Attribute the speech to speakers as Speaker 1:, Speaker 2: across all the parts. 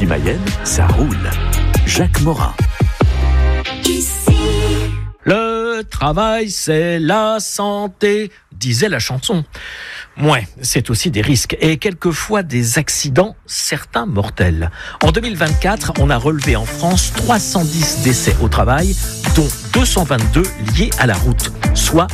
Speaker 1: Ici Mayenne, ça roule. Jacques Morin.
Speaker 2: Le travail, c'est la santé, disait la chanson. Ouais, c'est aussi des risques et quelquefois des accidents, certains mortels. En 2024, on a relevé en France 310 décès au travail, dont 222 liés à la route, soit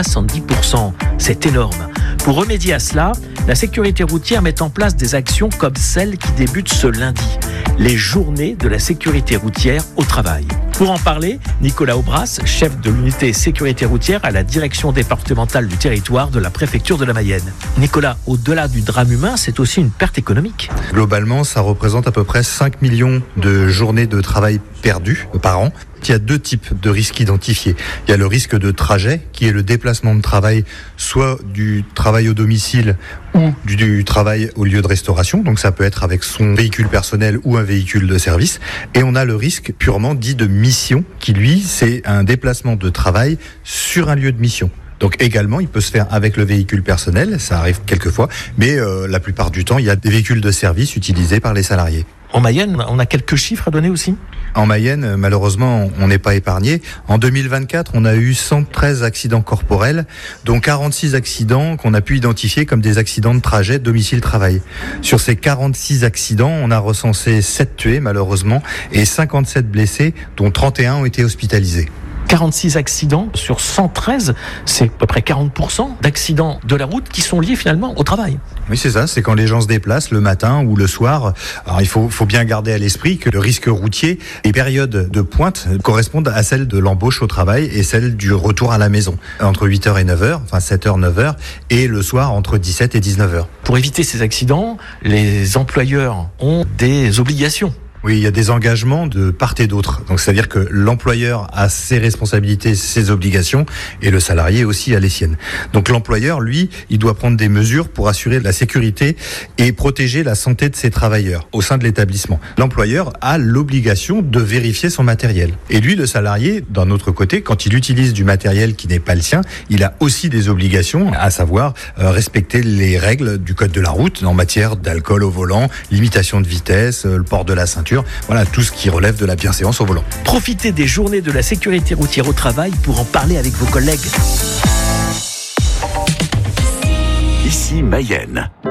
Speaker 2: 70%. C'est énorme. Pour remédier à cela, la sécurité routière met en place des actions comme celle qui débute ce lundi, les journées de la sécurité routière au travail. Pour en parler, Nicolas Aubras, chef de l'unité sécurité routière à la direction départementale du territoire de la préfecture de la Mayenne. Nicolas, au-delà du drame humain, c'est aussi une perte économique.
Speaker 3: Globalement, ça représente à peu près 5 millions de journées de travail perdues par an. Il y a deux types de risques identifiés. Il y a le risque de trajet, qui est le déplacement de travail, soit du travail au domicile ou du travail au lieu de restauration. Donc ça peut être avec son véhicule personnel ou un véhicule de service. Et on a le risque purement dit de mission, qui lui, c'est un déplacement de travail sur un lieu de mission. Donc également, il peut se faire avec le véhicule personnel, ça arrive quelquefois, mais la plupart du temps, il y a des véhicules de service utilisés par les salariés.
Speaker 2: En Mayenne, on a quelques chiffres à donner aussi ?
Speaker 3: En Mayenne, malheureusement, on n'est pas épargné. En 2024, on a eu 113 accidents corporels, dont 46 accidents qu'on a pu identifier comme des accidents de trajet domicile-travail. Sur ces 46 accidents, on a recensé 7 tués, malheureusement, et 57 blessés, dont 31 ont été hospitalisés.
Speaker 2: 46 accidents sur 113, c'est à peu près 40% d'accidents de la route qui sont liés finalement au travail.
Speaker 3: Oui, c'est ça, c'est quand les gens se déplacent le matin ou le soir. Alors il faut bien garder à l'esprit que le risque routier, les périodes de pointe correspondent à celles de l'embauche au travail et celles du retour à la maison. Entre 8h et 9h, enfin 7h, 9h, et le soir entre 17 et 19h.
Speaker 2: Pour éviter ces accidents, les employeurs ont des obligations.
Speaker 3: Oui, il y a des engagements de part et d'autre. Donc, c'est-à-dire que l'employeur a ses responsabilités, ses obligations, et le salarié aussi a les siennes. Donc, l'employeur, lui, il doit prendre des mesures pour assurer la sécurité et protéger la santé de ses travailleurs au sein de l'établissement. L'employeur a l'obligation de vérifier son matériel. Et lui, le salarié, d'un autre côté, quand il utilise du matériel qui n'est pas le sien, il a aussi des obligations, à savoir respecter les règles du code de la route en matière d'alcool au volant, limitation de vitesse, le port de la ceinture. Voilà, tout ce qui relève de la bienséance au volant.
Speaker 2: Profitez des journées de la sécurité routière au travail pour en parler avec vos collègues.
Speaker 1: Ici Mayenne.